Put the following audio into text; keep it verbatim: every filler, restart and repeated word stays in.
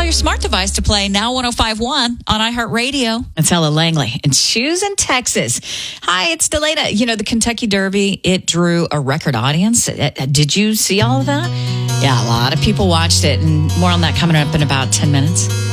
your smart device to play Now one oh five point one on iHeartRadio. It's Ella Langley in Choosing Texas. Hi, it's Delana. You know, the Kentucky Derby, it drew a record audience. Did you see all of that? Yeah, a lot of people watched it, and more on that coming up in about ten minutes.